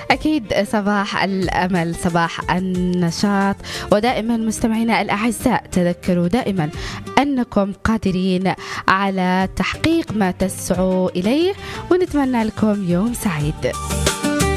أكيد صباح الأمل، صباح النشاط. ودائما مستمعينا الأعزاء تذكروا دائما أنكم قادرين على تحقيق ما تسعوا إليه، ونتمنى لكم يوم سعيد.